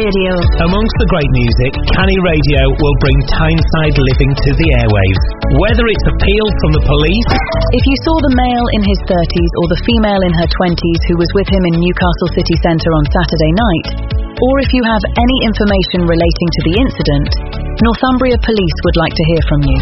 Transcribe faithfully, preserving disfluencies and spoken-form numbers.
Radio. Amongst the great music, Canny Radio will bring Tyneside living to the airwaves. Whether it's appeal from the police... If you saw the male in his thirties or the female in her twenties who was with him in Newcastle city centre on Saturday night, or if you have any information relating to the incident, Northumbria Police would like to hear from you.